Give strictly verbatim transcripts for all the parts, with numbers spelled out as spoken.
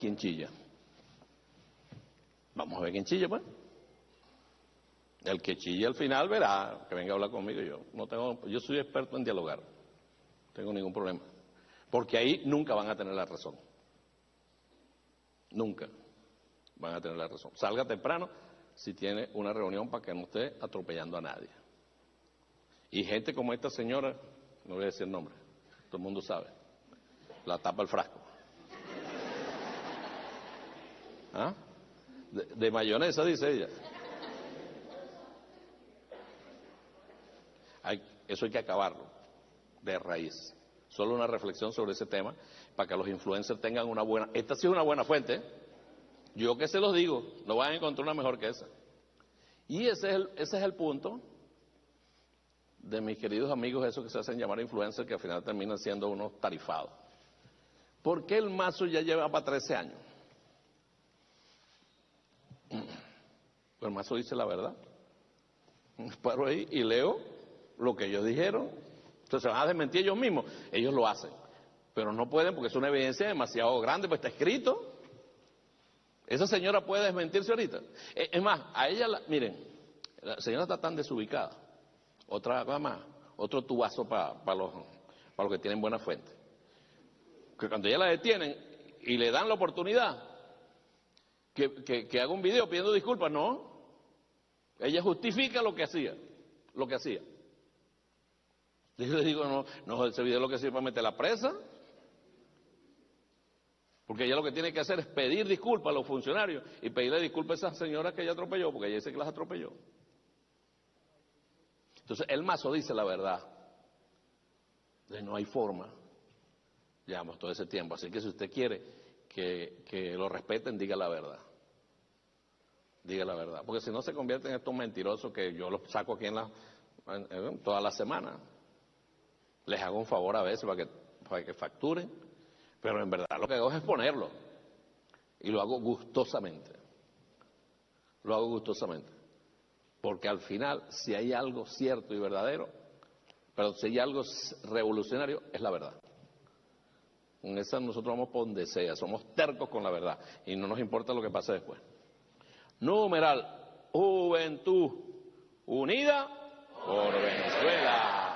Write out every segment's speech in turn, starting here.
¿Quién chilla? Vamos a ver quién chilla, pues. El que chille al final verá, que venga a hablar conmigo. Yo no tengo, yo soy experto en dialogar, no tengo ningún problema. Porque ahí nunca van a tener la razón. Nunca van a tener la razón. Salga temprano si tiene una reunión para que no esté atropellando a nadie. Y gente como esta señora, no voy a decir el nombre, todo el mundo sabe, la tapa el frasco. ¿Ah? De, de mayonesa, dice ella. Hay, eso hay que acabarlo de raíz. Solo una reflexión sobre ese tema para que los influencers tengan una buena... Esta sí es una buena fuente, ¿eh? Yo que se los digo, no van a encontrar una mejor que esa. Y ese es el, ese es el punto de mis queridos amigos, esos que se hacen llamar influencers, que al final terminan siendo unos tarifados. ¿Por qué el Mazo ya lleva para trece años? Pues el Mazo dice la verdad. Paro ahí y leo lo que ellos dijeron. Entonces se van a desmentir ellos mismos. Ellos lo hacen, pero no pueden porque es una evidencia demasiado grande, pues está escrito. Esa señora puede desmentirse ahorita. Es más, a ella, la, miren, la señora está tan desubicada. Otra cosa más, otro tubazo para pa los, pa los que tienen buena fuente. Que cuando ella la detienen y le dan la oportunidad que, que, que haga un video pidiendo disculpas, no. Ella justifica lo que hacía, lo que hacía. Yo le digo, no, no, ese video es lo que sirve para meter la presa. Porque ella lo que tiene que hacer es pedir disculpas a los funcionarios y pedirle disculpas a esas señoras que ella atropelló, porque ella dice que las atropelló. Entonces, el Mazo dice la verdad. Entonces, no hay forma. Llevamos todo ese tiempo. Así que si usted quiere que, que lo respeten, diga la verdad. Diga la verdad. Porque si no se convierte en estos mentirosos que yo los saco aquí en la, en, en, toda la semana. Les hago un favor a veces para que, para que facturen. Pero en verdad lo que hago es exponerlo. Y lo hago gustosamente. Lo hago gustosamente. Porque al final, si hay algo cierto y verdadero, pero si hay algo revolucionario, es la verdad. Con esa nosotros vamos por donde sea, somos tercos con la verdad. Y no nos importa lo que pase después. Numeral, Juventud Unida por Venezuela.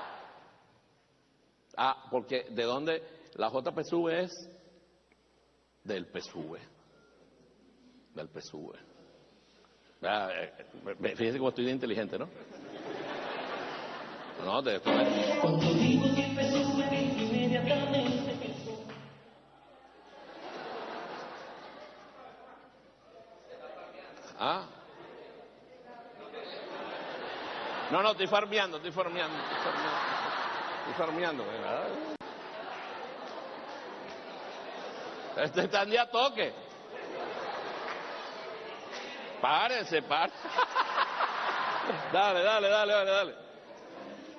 Ah, porque ¿de dónde? La J P S U V es del P S U V. Del P S U V. Ah, eh, fíjense cómo estoy de inteligente, ¿no? No, de esto es. Cuando digo que P S U V, inmediatamente pienso. Ah. No, no, estoy farmeando, estoy farmeando, estoy farmeando. Estoy farmeando, ¿verdad? Este están de a toque. Párense, párense. Dale, dale, dale, dale, dale.